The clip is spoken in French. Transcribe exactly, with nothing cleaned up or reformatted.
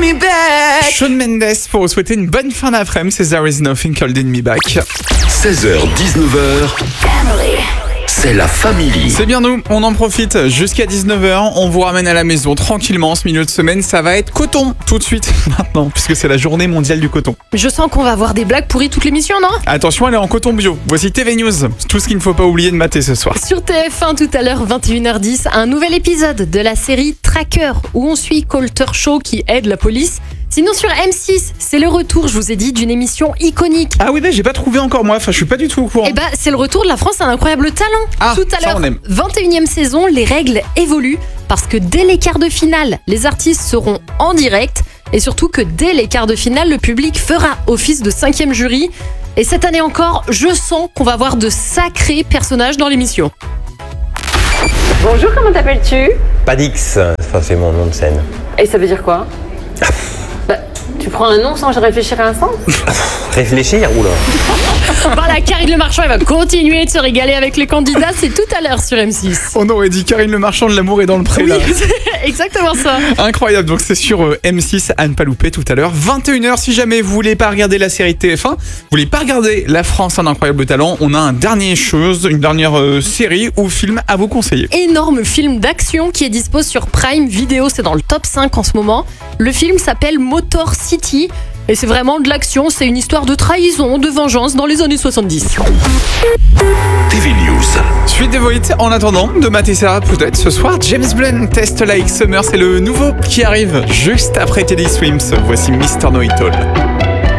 me back. Shawn Mendes pour vous souhaiter une bonne fin d'après-midi, c'est There is nothing holding me back. seize heures dix-neuf heures. C'est la famille. C'est bien nous, on en profite jusqu'à dix-neuf heures, on vous ramène à la maison tranquillement ce milieu de semaine, ça va être coton tout de suite maintenant, puisque c'est la journée mondiale du coton. Je sens qu'on va avoir des blagues pourries toute l'émission, non ? Attention, elle est en coton bio. Voici T V News, tout ce qu'il ne faut pas oublier de mater ce soir. Sur T F un tout à l'heure, vingt et une heures dix, un nouvel épisode de la série Tracker, où on suit Colter Shaw qui aide la police. Sinon sur M six, c'est le retour, je vous ai dit, d'une émission iconique. Ah oui, bah j'ai pas trouvé encore moi, enfin je suis pas du tout au courant. Et bah c'est le retour de la France à un incroyable talent. Ah, tout à ça, l'heure, on aime. vingt et unième saison, les règles évoluent parce que dès les quarts de finale, les artistes seront en direct et surtout que dès les quarts de finale, le public fera office de cinquième jury. Et cette année encore, je sens qu'on va avoir de sacrés personnages dans l'émission. Bonjour, comment t'appelles-tu ? Padix, enfin, c'est mon nom de scène. Et ça veut dire quoi ? Bah, tu prends un nom sans réfléchir à un sens ? Réfléchir, oula. Voilà, Karine Le Marchand, elle va continuer de se régaler avec les candidats, c'est tout à l'heure sur M six. On aurait dit Karine Le Marchand de l'amour est dans le pré Oui, là. c'est exactement ça. Incroyable, donc c'est sur euh, M six, à ne pas louper tout à l'heure. vingt et une heures, si jamais vous voulez pas regarder la série T F un, vous voulez pas regarder La France un incroyable talent, on a un dernier chose, une dernière euh, série ou film à vous conseiller. Énorme film d'action qui est dispo sur Prime Video, c'est dans le top cinq en ce moment. Le film s'appelle Motor City et c'est vraiment de l'action, c'est une histoire de trahison, de vengeance dans les années soixante-dix. T V News. Suite des Voites, en attendant de mater ça peut-être ce soir, James Blunt, Test Like Summer, c'est le nouveau qui arrive juste après Teddy Swims. Voici mister Know It All.